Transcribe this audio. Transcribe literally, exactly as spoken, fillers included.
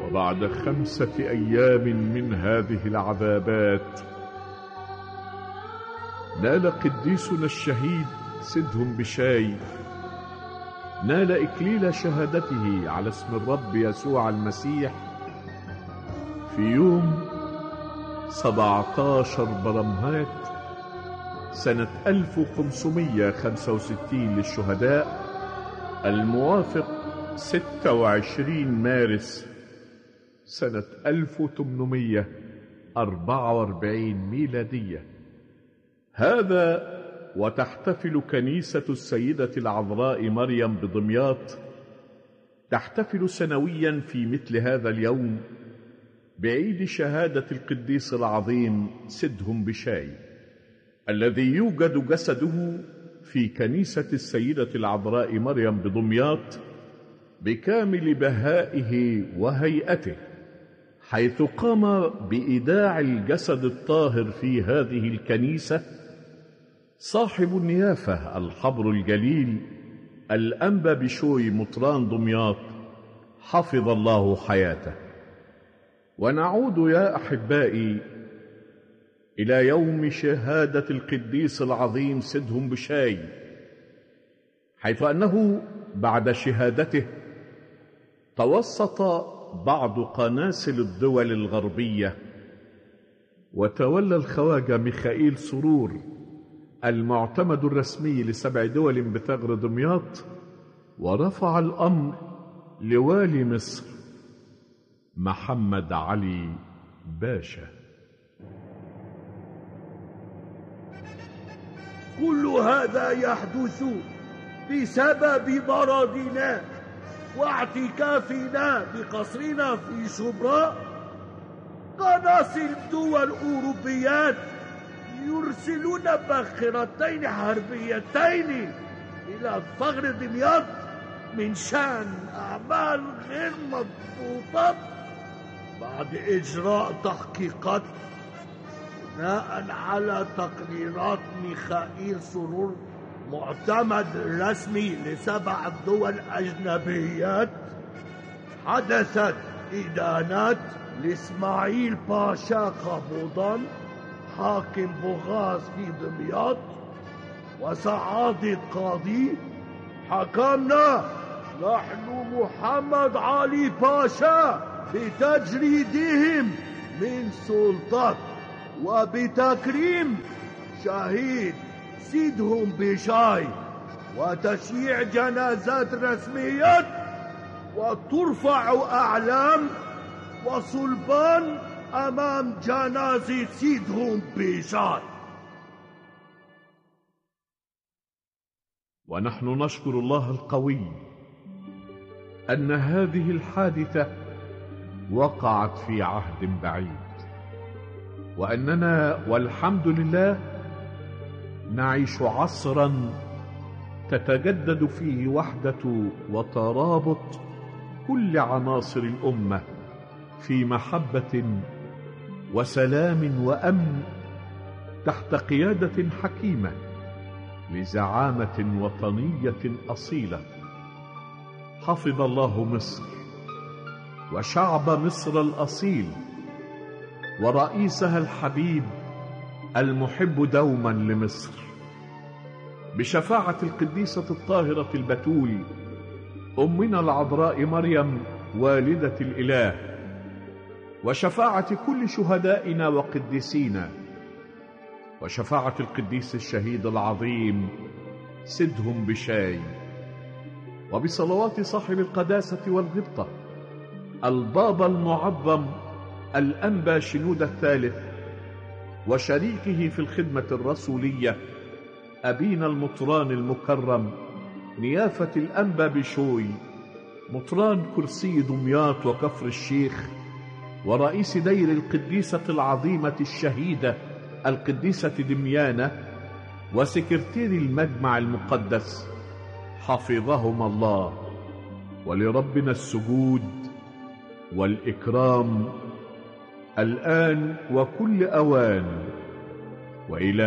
وبعد خمسة أيام من هذه العذابات نال قديسنا الشهيد سدهم بشاي نال إكليل شهادته على اسم الرب يسوع المسيح في يوم سبعة عشر برمهات سنة ألف وخمسمائة وخمسة وستين للشهداء، الموافق ستة وعشرين مارس سنة ألف وثمانمائة وأربعة وأربعين ميلادية. هذا وتحتفل كنيسة السيدة العذراء مريم بدمياط تحتفل سنويا في مثل هذا اليوم بعيد شهادة القديس العظيم سدهم بشاي الذي يوجد جسده في كنيسة السيدة العذراء مريم بدمياط بكامل بهائه وهيئته، حيث قام بإيداع الجسد الطاهر في هذه الكنيسة صاحب النيافة الحبر الجليل الأنبا بشوي مطران دمياط حفظ الله حياته. ونعود يا أحبائي إلى يوم شهادة القديس العظيم سدهم بشاي، حيث أنه بعد شهادته توسط بعض قناصل الدول الغربية وتولى الخواجة ميخائيل سرور المعتمد الرسمي لسبع دول بثغر دمياط، ورفع الأمر لوالي مصر محمد علي باشا. كل هذا يحدث بسبب مرضنا واعتكافنا بقصرنا في شبرا. قناصل دول أوروبيات يرسلون باخرتين حربيتين إلى ثغر دمياط من شأن أعمال غير مضبوطة بعد إجراء تحقيقات بناء على تقريرات ميخائيل سرور معتمد رسمي لسبع دول أجنبيات. حدثت إدانات لإسماعيل باشا قبوضان حاكم بوغاز في دمياط وسعادة قاضي. حكمنا نحن محمد علي باشا بتجريدهم من سلطات وبتكريم شهيد سدهم بشاي وتشييع جنازات رسميات وترفع أعلام وصلبان أمام جنازة سدهم بشاي. ونحن نشكر الله القوي أن هذه الحادثة وقعت في عهد بعيد، وأننا والحمد لله نعيش عصرا تتجدد فيه وحدة وترابط كل عناصر الأمة في محبة وسلام وأمن تحت قيادة حكيمة لزعامة وطنية أصيلة. حفظ الله مصر وشعب مصر الأصيل ورئيسها الحبيب المحب دوما لمصر، بشفاعة القديسة الطاهرة البتول أمنا العذراء مريم والدة الإله، وشفاعة كل شهدائنا وقديسينا، وشفاعة القديس الشهيد العظيم سدهم بشاي، وبصلوات صاحب القداسة والغبطة البابا المعظم الأنبا شنودة الثالث وشريكه في الخدمة الرسولية أبينا المطران المكرم نيافة الأنبا بشوي مطران كرسي دمياط وكفر الشيخ، ورئيس دير القديسة العظيمة الشهيدة القديسة دميانة، وسكرتير المجمع المقدس، حفظهما الله. ولربنا السجود والإكرام الآن وكل أوان وإلى